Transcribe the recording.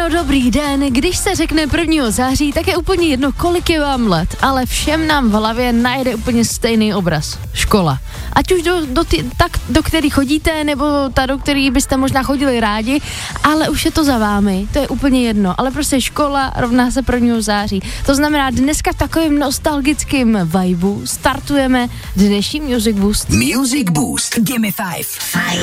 dobrý den. Když se řekne 1. září, tak je úplně jedno, kolik je vám let, ale všem nám v hlavě najde úplně stejný obraz. Škola. Ať už do který chodíte, nebo ta, do který byste možná chodili rádi, ale už je to za vámi, to je úplně jedno. Ale prostě škola rovná se 1. září. To znamená, dneska v takovým nostalgickým vibu startujeme dnešní Music Boost. Music Boost. Gimme 5.